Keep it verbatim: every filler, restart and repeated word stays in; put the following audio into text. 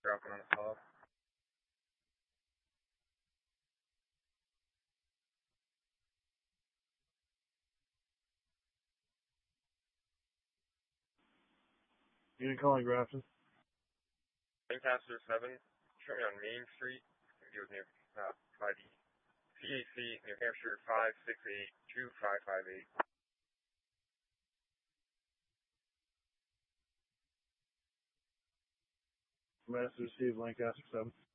Dropping on the call. Unit calling Grafton. Lancaster seven, show me on Main Street. It was near uh, by the P A C, New Hampshire five six eight two five five eight. Master received Lancaster seven.